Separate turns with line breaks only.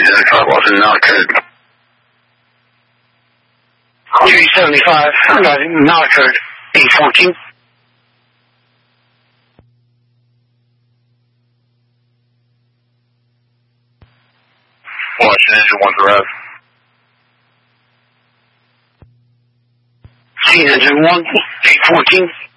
75 Boston, not occurred.
375, not occurred. 814.
Washington engine 1 to
C engine 1, 814.